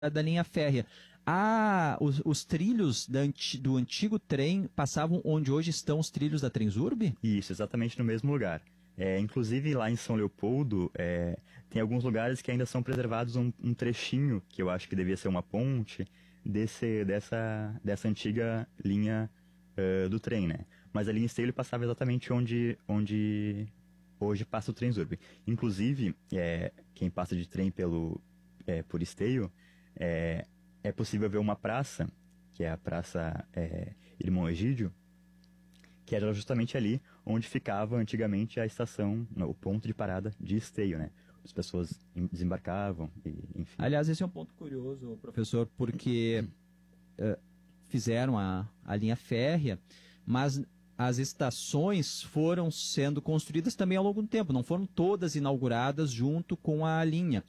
da linha férrea. Os trilhos do antigo trem passavam onde hoje estão os trilhos da Transurb? Isso, exatamente no mesmo lugar. Inclusive lá em São Leopoldo, tem alguns lugares que ainda são preservados um trechinho, que eu acho que devia ser uma ponte, dessa antiga linha do trem, né? Mas a linha Esteio ele passava exatamente onde hoje passa o Transurb. Inclusive, quem passa de trem por Esteio, é possível ver uma praça, que é a Praça Irmão Egídio, que era justamente ali onde ficava antigamente a estação, o ponto de parada de Esteio, né? As pessoas desembarcavam, enfim. Aliás, esse é um ponto curioso, professor, porque fizeram a linha férrea, mas as estações foram sendo construídas também ao longo do tempo, não foram todas inauguradas junto com a linha.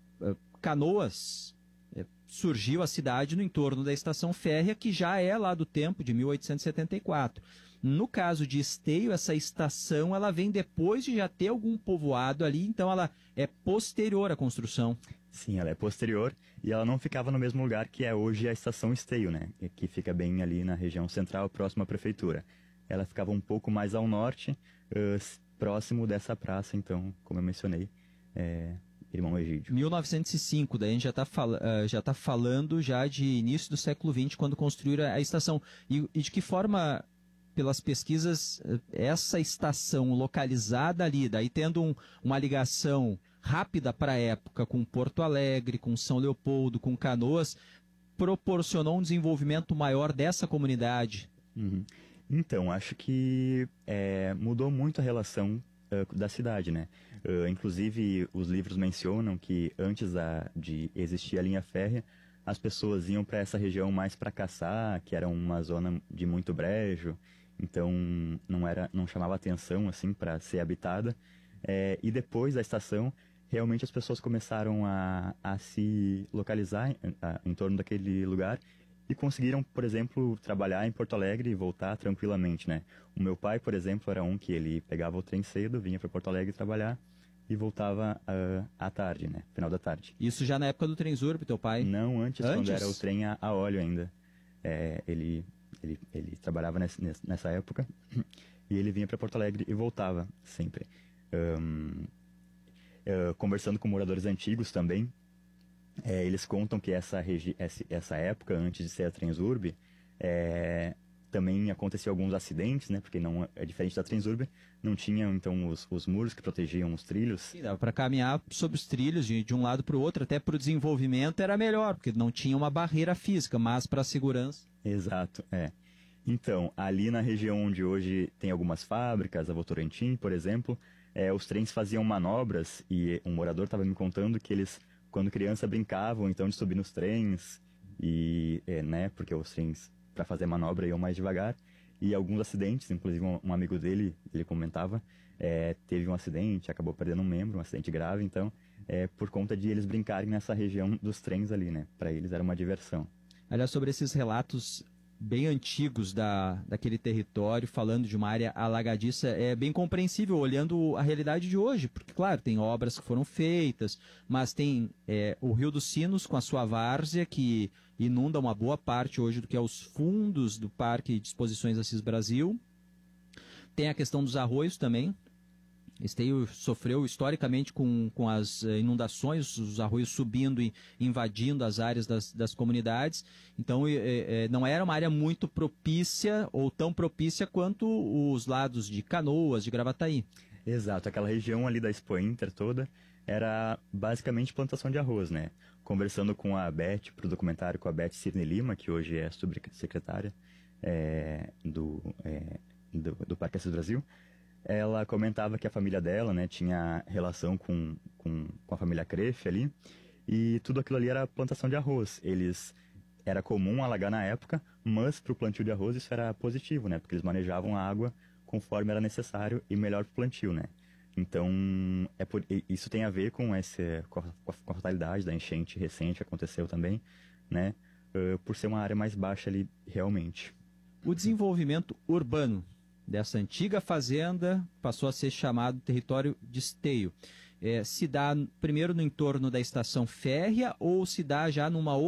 Canoas, surgiu a cidade no entorno da estação férrea, que já é lá do tempo de 1874. No caso de Esteio, essa estação ela vem depois de já ter algum povoado ali, então ela é posterior à construção. Sim, ela é posterior e ela não ficava no mesmo lugar que é hoje a estação Esteio, né? Que fica bem ali na região central, próximo à prefeitura. Ela ficava um pouco mais ao norte, próximo dessa praça, então, como eu mencionei, Irmão Egídio. 1905, daí a gente já está falando já de início do século XX, quando construíram a estação. E de que forma, pelas pesquisas, essa estação localizada ali, daí tendo uma ligação rápida para a época com Porto Alegre, com São Leopoldo, com Canoas, proporcionou um desenvolvimento maior dessa comunidade? Uhum. Então, acho que mudou muito a relação da cidade, né? Inclusive, os livros mencionam que antes de existir a linha férrea, as pessoas iam para essa região mais para caçar, que era uma zona de muito brejo, então não chamava atenção assim para ser habitada. E depois da estação, realmente as pessoas começaram a se localizar em torno daquele lugar e conseguiram, por exemplo, trabalhar em Porto Alegre e voltar tranquilamente, né? O meu pai, por exemplo, era um que ele pegava o trem cedo, vinha para Porto Alegre trabalhar e voltava à tarde, né? Final da tarde. Isso já na época do Transurb, teu pai? Não, antes? Quando era o trem a óleo ainda. Ele trabalhava nessa época e ele vinha para Porto Alegre e voltava sempre. Conversando com moradores antigos também, eles contam que essa época, antes de ser a Transurb, também aconteciam alguns acidentes, né? Porque não é diferente da Transurb, não tinham então os muros que protegiam os trilhos. Sim, dava para caminhar sobre os trilhos de um lado para o outro, até para o desenvolvimento era melhor, porque não tinha uma barreira física, mas para a segurança. Exato, Então, ali na região onde hoje tem algumas fábricas, a Votorantim, por exemplo, os trens faziam manobras e um morador estava me contando que eles, quando criança, brincavam então de subir nos trens e, né, porque os trens para fazer manobra iam mais devagar e alguns acidentes, inclusive um amigo dele, ele comentava, teve um acidente, acabou perdendo um membro, um acidente grave, então, por conta de eles brincarem nessa região dos trens ali, né, para eles era uma diversão. Aliás, sobre esses relatos bem antigos daquele território, falando de uma área alagadiça, é bem compreensível olhando a realidade de hoje, porque, claro, tem obras que foram feitas, mas tem o Rio dos Sinos com a sua várzea, que inunda uma boa parte hoje do que é os fundos do Parque de Exposições Assis Brasil. Tem a questão dos arroios também. Esteio sofreu historicamente com as inundações, os arroios subindo e invadindo as áreas das comunidades. Então, não era uma área muito propícia, ou tão propícia quanto os lados de Canoas, de Gravataí. Exato, aquela região ali da Expo Inter toda era basicamente plantação de arroz, né? Conversando com a Beth, para o documentário, com a Beth Cirne Lima, que hoje é subsecretária do Parque Assis Brasil, ela comentava que a família dela, né, tinha relação com a família Crefe ali, e tudo aquilo ali era plantação de arroz. Era comum alagar na época, mas para o plantio de arroz isso era positivo, né, porque eles manejavam a água conforme era necessário e melhor para o plantio, né. Então, isso tem a ver com a fatalidade da enchente recente que aconteceu também, né, por ser uma área mais baixa ali realmente. O desenvolvimento urbano dessa antiga fazenda passou a ser chamado território de Esteio. se dá primeiro no entorno da estação férrea ou se dá já numa